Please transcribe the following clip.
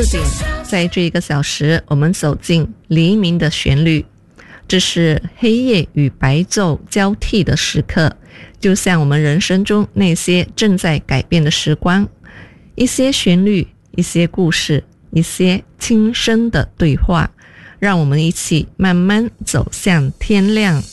4点，在这一个小时，我们走进黎明的旋律。这是黑夜与白昼交替的时刻，就像我们人生中那些正在改变的时光，一些旋律，一些故事，一些轻声的对话，让我们一起慢慢走向天亮。